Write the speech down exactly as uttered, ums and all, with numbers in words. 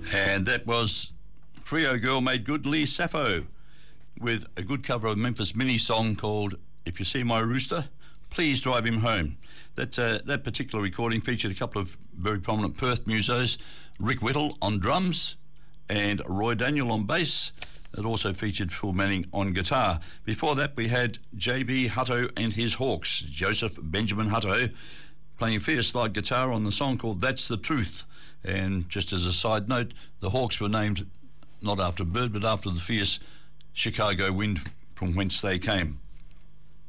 And that was Trio Girl Made Good, Lee Sappho, with a good cover of a Memphis Mini song called If You See My Rooster, Please Drive Him Home. That, uh, that particular recording featured a couple of very prominent Perth musos, Rick Whittle on drums and Roy Daniel on bass. It also featured Phil Manning on guitar. Before that, we had J B Hutto and his Hawks, Joseph Benjamin Hutto, playing fierce slide guitar on the song called That's the Truth. And just as a side note, the Hawks were named not after a bird, but after the fierce Chicago wind from whence they came.